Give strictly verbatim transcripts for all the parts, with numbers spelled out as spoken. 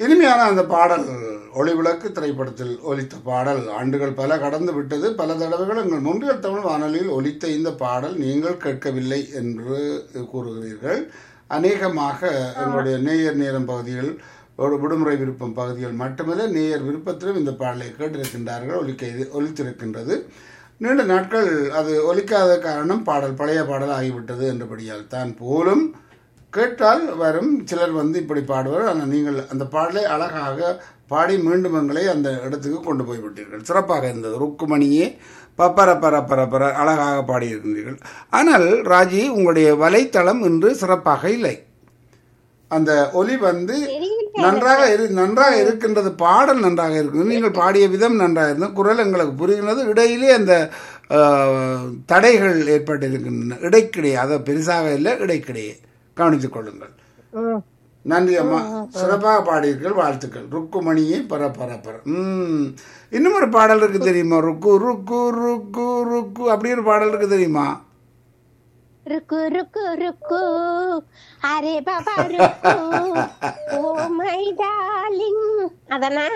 இனிமையான அந்த பாடல் ஒளிவிளக்கு திரைப்படத்தில் ஒலித்த பாடல் ஆண்டுகள் பல கடந்து விட்டது. பல தடவைகள் எங்கள் முன்றியல் தமிழ் வானொலியில் ஒலித்த இந்த பாடல் நீங்கள் கேட்கவில்லை என்று கூறுகிறீர்கள். அநேகமாக எங்களுடைய நேயர் நேரம் பகுதிகள், ஒரு விடுமுறை விருப்பம் பகுதிகள் மட்டுமல்ல, நேயர் விருப்பத்திலும் இந்த பாடலை கேட்டிருக்கின்றார்கள். ஒலிக்க ஒலித்திருக்கின்றது. நீண்ட நாட்கள் அது ஒலிக்காத காரணம் பாடல் பழைய பாடல் ஆகிவிட்டது என்றபடியால் தான் போலும் கேட்டால் வரும். சிலர் வந்து இப்படி பாடுவார். ஆனால் நீங்கள் அந்த பாடலை அழகாக பாடி மீண்டும் எங்களை அந்த இடத்துக்கு கொண்டு போய்விட்டீர்கள். சிறப்பாக இருந்தது. ருக்குமணியே பப்பர பர பரப்பர அழகாக பாடியிருக்கின்றீர்கள். ஆனால் ராஜி, உங்களுடைய வலைத்தளம் இன்று சிறப்பாக இல்லை. அந்த ஒலி வந்து நன்றாக இரு நன்றாக இருக்கின்றது. பாடல் நன்றாக இருக்குது. நீங்கள் பாடிய விதம் நன்றாக இருந்தது. குரல் எங்களுக்கு புரிகிறது. இடையிலே அந்த தடைகள் ஏற்பட்டிருக்கின்றன. இடைக்கிடையே, அதை பெருசாக இல்லை, இடைக்கிடையே கவனித்துக் கொள்ளுங்கள். நன்றி அம்மா, சிறப்பாக பாடியிருக்கள். வாழ்த்துக்கள். ருக்குமணியே பர பர பர. உம் இன்னும் ஒரு பாடல் இருக்கு தெரியுமா? ருக்கு ருக்கு ருக்கு ருக்கு அப்படி ஒரு பாடல் இருக்கு தெரியுமா? ருக்கு ருக்கு ருக்கு அரே பாபா ருக்கு ஓ மை டார்லிங், அதனா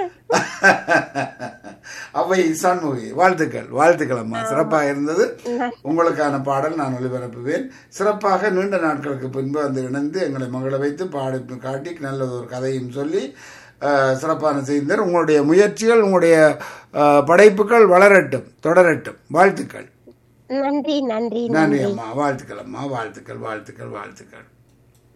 அவை சண்முகி. வாழ்த்துக்கள், வாழ்த்துக்கள் அம்மா, சிறப்பாக இருந்தது. உங்களுக்கான பாடல் நான் ஒளிபரப்புவேன். சிறப்பாக நீண்ட நாட்களுக்கு பின்பு வந்து இணைந்து எங்களை மகள வைத்து பாடி காட்டி நல்லது ஒரு கதையும் சொல்லி சிறப்பான செய்தார். உங்களுடைய முயற்சிகள், உங்களுடைய படைப்புகள் வளரட்டும், தொடரட்டும். வாழ்த்துக்கள். நன்றி நன்றி நன்றி அம்மா. வாழ்த்துக்கள் அம்மா. வாழ்த்துக்கள், வாழ்த்துக்கள், வாழ்த்துக்கள்.